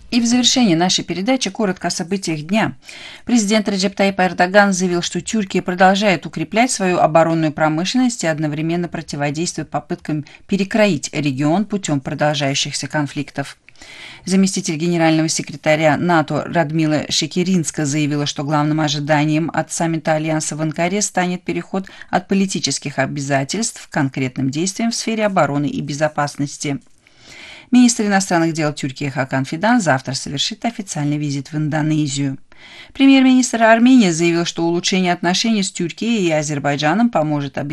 И в завершении нашей передачи коротко о событиях дня. Президент Реджеп Тайип Эрдоган заявил, что Тюркия продолжает укреплять свою оборонную промышленность и одновременно противодействует попыткам перекроить регион путем продолжающихся конфликтов. Заместитель генерального секретаря НАТО Радмила Шекеринска заявила, что главным ожиданием от саммита Альянса в Анкаре станет переход от политических обязательств к конкретным действиям в сфере обороны и безопасности. Министр иностранных дел Тюркии Хакан Фидан завтра совершит официальный визит в Индонезию. Премьер-министр Армении заявил, что улучшение отношений с Тюркией и Азербайджаном поможет